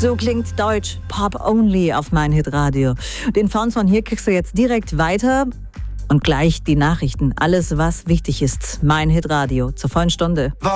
So klingt Deutsch Pop Only auf mein Hitradio. Den Sound von hier kriegst du jetzt direkt weiter und gleich die Nachrichten. Alles, was wichtig ist. Mein Hitradio zur vollen Stunde.